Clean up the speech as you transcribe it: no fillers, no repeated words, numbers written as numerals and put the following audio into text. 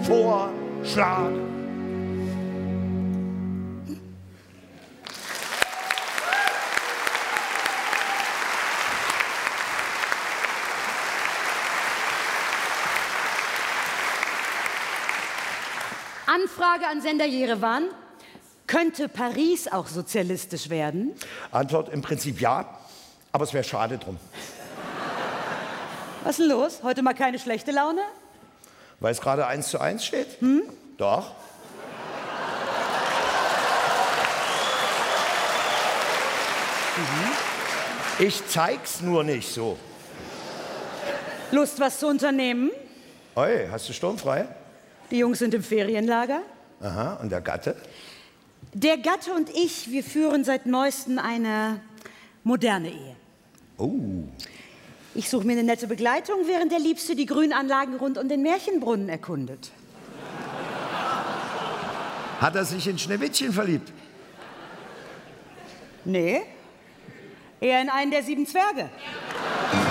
Vorschlag. Anfrage an Sender Jerewan. Könnte Paris auch sozialistisch werden? Antwort im Prinzip ja, aber es wäre schade drum. Was ist denn los? Heute mal keine schlechte Laune? Weil es gerade 1:1 steht? Doch. Ich zeig's nur nicht so. Lust, was zu unternehmen? Oi, hast du sturmfrei? Die Jungs sind im Ferienlager. Aha, und der Gatte? Der Gatte und ich, wir führen seit Neuestem eine moderne Ehe. Oh. Ich suche mir eine nette Begleitung, während der Liebste die Grünanlagen rund um den Märchenbrunnen erkundet. Hat er sich in Schneewittchen verliebt? Nee, eher in einen der 7 Zwerge.